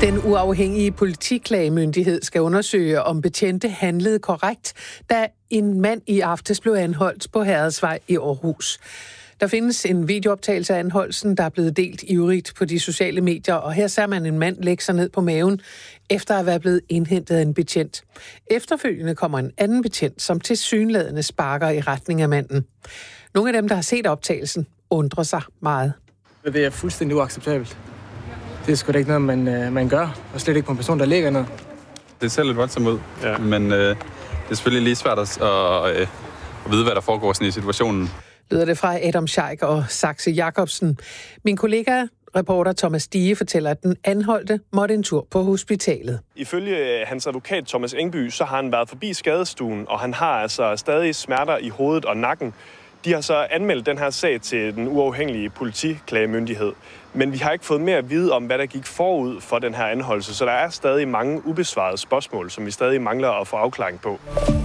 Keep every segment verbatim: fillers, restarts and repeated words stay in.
Den uafhængige politiklagemyndighed skal undersøge, om betjente handlede korrekt, da en mand i aftes blev anholdt på Herredsvej i Aarhus. Der findes en videooptagelse af anholdelsen, der er blevet delt ivrigt på de sociale medier, og her ser man en mand lægge sig ned på maven, efter at være blevet indhentet af en betjent. Efterfølgende kommer en anden betjent, som tilsyneladende sparker i retning af manden. Nogle af dem, der har set optagelsen, undrer sig meget. Det er fuldstændig uacceptabelt. Det er sgu da ikke noget, man, man gør, og slet ikke på en person, der ligger ned. Det ser lidt voldsomt ud, ja. men øh, det er selvfølgelig lige svært at, at, at vide, hvad der foregår sådan i situationen. Lyder det fra Adam Scheik og Saxe Jacobsen. Min kollega, reporter Thomas Stige, fortæller, at den anholdte måtte en tur på hospitalet. Ifølge hans advokat Thomas Engby, så har han været forbi skadestuen, og han har altså stadig smerter i hovedet og nakken. De har så anmeldt den her sag til den uafhængige politiklagemyndighed. Men vi har ikke fået mere at vide om, hvad der gik forud for den her anholdelse, så der er stadig mange ubesvarede spørgsmål, som vi stadig mangler at få afklaring på.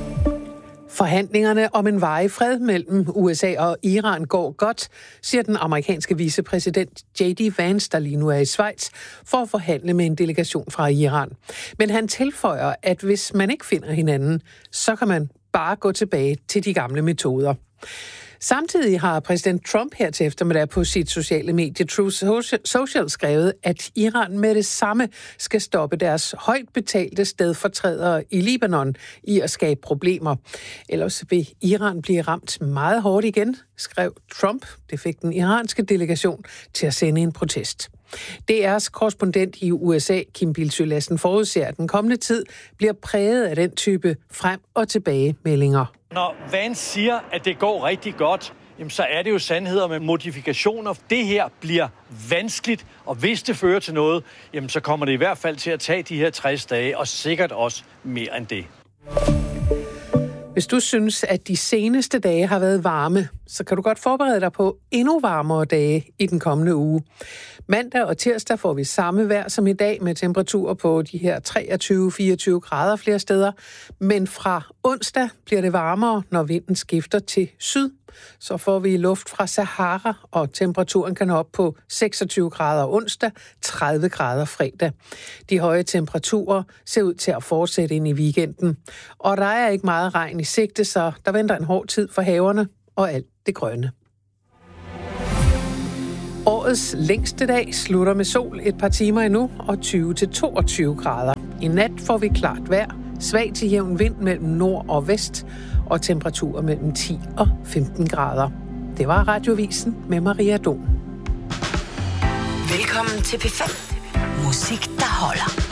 Forhandlingerne om en varig fred mellem U S A og Iran går godt, siger den amerikanske vicepræsident J D Vance, der lige nu er i Schweiz, for at forhandle med en delegation fra Iran. Men han tilføjer, at hvis man ikke finder hinanden, så kan man bare gå tilbage til de gamle metoder. Samtidig har præsident Trump her til eftermiddag på sit sociale medie Truth Social skrevet, at Iran med det samme skal stoppe deres højt betalte stedfortrædere i Libanon i at skabe problemer. Ellers vil Iran blive ramt meget hårdt igen, skrev Trump. Det fik den iranske delegation til at sende en protest. D R's korrespondent i U S A, Kim Bildsøe Lassen, forudser, at den kommende tid bliver præget af den type frem- og tilbagemeldinger. Når Vance siger, at det går rigtig godt, jamen så er det jo sandheder med modifikationer. Det her bliver vanskeligt, og hvis det fører til noget, jamen så kommer det i hvert fald til at tage de her tres dage, og sikkert også mere end det. Hvis du synes, at de seneste dage har været varme, så kan du godt forberede dig på endnu varmere dage i den kommende uge. Mandag og tirsdag får vi samme vejr som i dag med temperaturer på de her treogtyve til fireogtyve grader flere steder. Men fra onsdag bliver det varmere, når vinden skifter til syd. Så får vi luft fra Sahara, og temperaturen kan nå op på seksogtyve grader onsdag, tredive grader fredag. De høje temperaturer ser ud til at fortsætte ind i weekenden. Og der er ikke meget regn i sigte, så der venter en hård tid for haverne og alt det grønne. Årets længste dag slutter med sol et par timer endnu og tyve til toogtyve grader. I nat får vi klart vejr, svag til jævn vind mellem nord og vest og temperaturer mellem ti og femten grader. Det var Radiovisen med Maria Don. Velkommen til P fem. Musik, der holder.